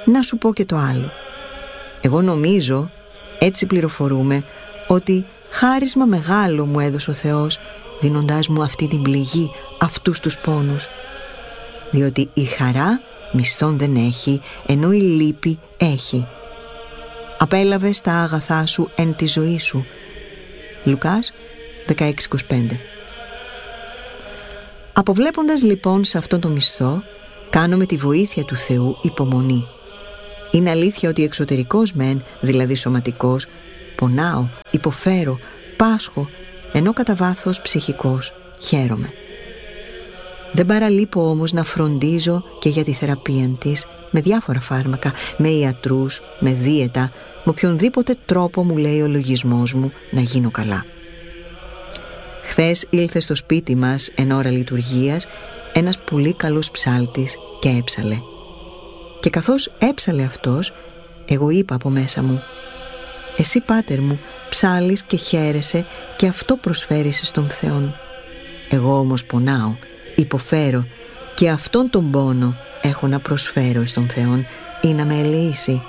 Να σου πω και το άλλο. Εγώ νομίζω, έτσι πληροφορούμε, ότι χάρισμα μεγάλο μου έδωσε ο Θεός, δίνοντάς μου αυτή την πληγή, αυτούς τους πόνους. Διότι η χαρά μισθόν δεν έχει, ενώ η λύπη έχει. Απέλαβες τα αγαθά σου εν τη ζωή σου. Λουκάς 16:25. Αποβλέποντας λοιπόν σε αυτόν το μισθό, κάνω με τη βοήθεια του Θεού υπομονή. Είναι αλήθεια ότι εξωτερικός μεν, δηλαδή σωματικός, πονάω, υποφέρω, πάσχω, ενώ κατά βάθος ψυχικός χαίρομαι. Δεν παραλείπω όμως να φροντίζω και για τη θεραπεία της, με διάφορα φάρμακα, με ιατρούς, με δίαιτα, με οποιονδήποτε τρόπο μου λέει ο λογισμός μου να γίνω καλά. Χθες ήλθε στο σπίτι μας εν ώρα λειτουργίας ένας πολύ καλός ψάλτης και έψαλε. Και καθώς έψαλε αυτός, εγώ είπα από μέσα μου: «Εσύ, Πάτερ μου, ψάλεις και χαίρεσαι και αυτό προσφέρεις στον Θεόν. Εγώ όμως πονάω, υποφέρω και αυτόν τον πόνο έχω να προσφέρω στον Θεόν ή να με ελεήσει.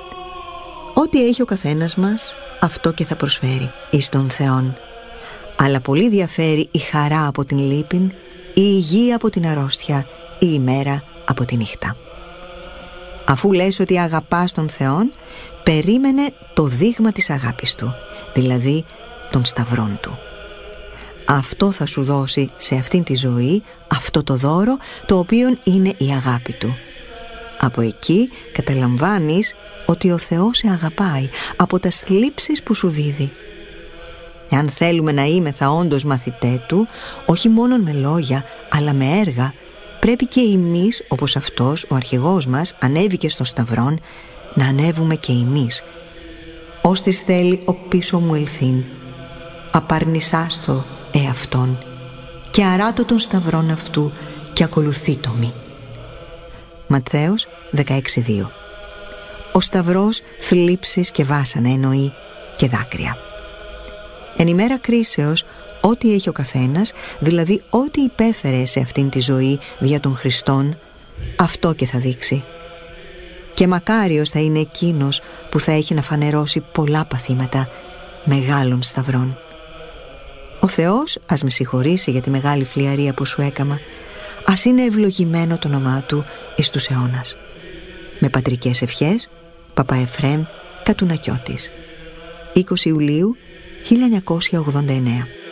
Ό,τι έχει ο καθένας μας, αυτό και θα προσφέρει εις τον Θεόν. Αλλά πολύ διαφέρει η χαρά από την λύπην, η υγεία από την αρρώστια, η ημέρα από τη νύχτα. Αφού λες ότι αγαπάς τον Θεόν, περίμενε το δείγμα της αγάπης Του, δηλαδή των σταυρών Του. Αυτό θα σου δώσει σε αυτήν τη ζωή αυτό το δώρο, το οποίο είναι η αγάπη Του. Από εκεί καταλαμβάνεις ότι ο Θεός σε αγαπάει από τα θλίψεις που σου δίδει. Εάν θέλουμε να είμεθα όντως μαθητέ Του, όχι μόνο με λόγια, αλλά με έργα, πρέπει και εμείς, όπως αυτός ο αρχηγός μας ανέβηκε στο σταυρόν, να ανέβουμε και εμείς. Ώστις θέλει ο πίσω μου ελθύν, απαρνησάστο εαυτόν, και αράτω τον σταυρόν αυτού και ακολουθήτω μη. Ματθαίος 16:2. Ο σταυρός θλίψεις και βάσανα εννοεί και δάκρυα. Εν ημέρα κρίσεως, ό,τι έχει ο καθένας, δηλαδή ό,τι υπέφερε σε αυτήν τη ζωή δια των Χριστών, αυτό και θα δείξει. Και μακάριος θα είναι εκείνος που θα έχει να φανερώσει πολλά παθήματα μεγάλων σταυρών. Ο Θεός ας με συγχωρήσει για τη μεγάλη φλιαρία που σου έκαμα. Ας είναι ευλογημένο το όνομά Του εις τους αιώνας. Με πατρικές ευχές, Παπαεφρέμ Κατουνακιώτης, 20 Ιουλίου 1989.